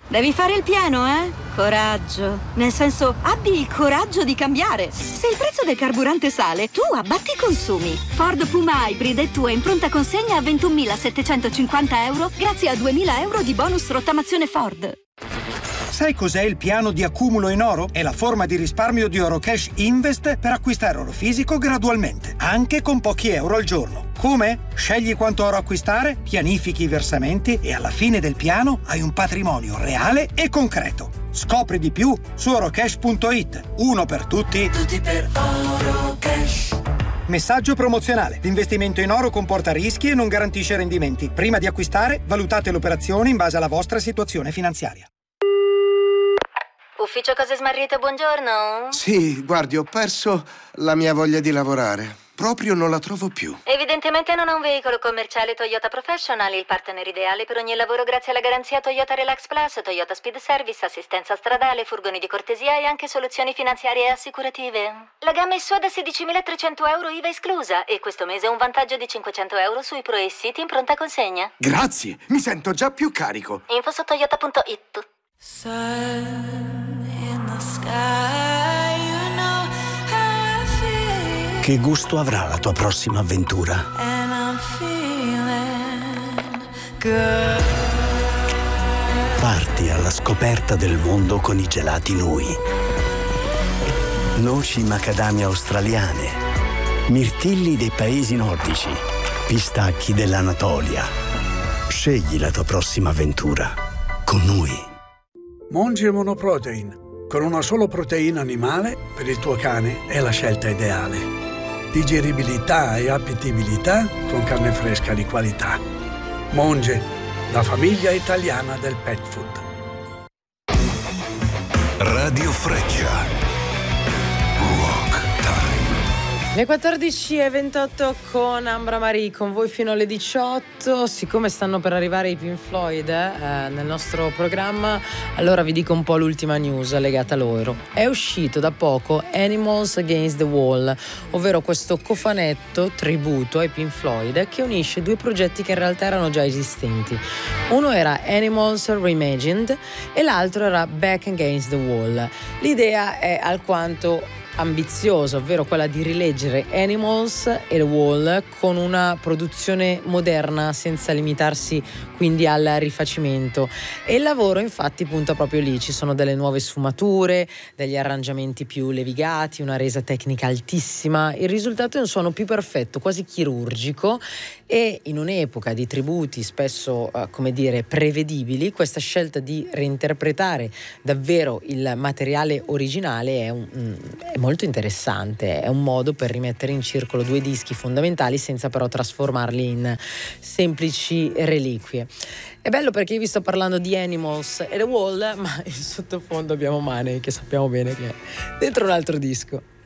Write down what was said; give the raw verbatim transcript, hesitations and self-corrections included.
Devi fare il pieno, eh? Coraggio. Nel senso, abbi il coraggio di cambiare. Se il prezzo del carburante sale, tu abbatti i consumi. Ford Puma Hybrid è tua in pronta consegna a ventunomilasettecentocinquanta euro grazie a duemila euro di bonus rottamazione Ford. Sai cos'è il piano di accumulo in oro? È la forma di risparmio di Orocash Invest per acquistare oro fisico gradualmente, anche con pochi euro al giorno. Come? Scegli quanto oro acquistare, pianifichi i versamenti e alla fine del piano hai un patrimonio reale e concreto. Scopri di più su orocash punto it. Uno per tutti, tutti per Orocash. Messaggio promozionale. L'investimento in oro comporta rischi e non garantisce rendimenti. Prima di acquistare, valutate l'operazione in base alla vostra situazione finanziaria. Ufficio Cose Smarrite, buongiorno. Sì, guardi, ho perso la mia voglia di lavorare. Proprio non la trovo più. Evidentemente non ha un veicolo commerciale Toyota Professional, il partner ideale per ogni lavoro grazie alla garanzia Toyota Relax Plus, Toyota Speed Service, assistenza stradale, furgoni di cortesia e anche soluzioni finanziarie e assicurative. La gamma è sua da sedicimilatrecento euro I V A esclusa e questo mese ha un vantaggio di cinquecento euro sui Pro e City in pronta consegna. Grazie, mi sento già più carico. Info su toyota punto it. Che gusto avrà la tua prossima avventura? Parti alla scoperta del mondo con i gelati Nui. Noci macadamia australiane, mirtilli dei paesi nordici, pistacchi dell'Anatolia. Scegli la tua prossima avventura con Nui. Monge Monoprotein. Con una sola proteina animale, per il tuo cane è la scelta ideale. Digeribilità e appetibilità con carne fresca di qualità. Monge, la famiglia italiana del pet food. Radio Freccia. Rock Time. Le quattordici e ventotto con Ambra Marie, con voi fino alle diciotto. Siccome stanno per arrivare i Pink Floyd eh, nel nostro programma, allora vi dico un po' l'ultima news legata a loro. È uscito da poco Animals Against the Wall, ovvero questo cofanetto tributo ai Pink Floyd che unisce due progetti che in realtà erano già esistenti. Uno era Animals Reimagined e l'altro era Back Against the Wall. L'idea è alquanto ambiziosa, ovvero quella di rileggere Animals e The Wall con una produzione moderna senza limitarsi quindi al rifacimento, e il lavoro infatti punta proprio lì. Ci sono delle nuove sfumature, degli arrangiamenti più levigati, una resa tecnica altissima. Il risultato è un suono più perfetto, quasi chirurgico, e in un'epoca di tributi spesso eh, come dire prevedibili, questa scelta di reinterpretare davvero il materiale originale è, un, è molto interessante. È un modo per rimettere in circolo due dischi fondamentali senza però trasformarli in semplici reliquie. È bello perché io vi sto parlando di Animals e The Wall, ma in sottofondo abbiamo Money, che sappiamo bene che è dentro un altro disco.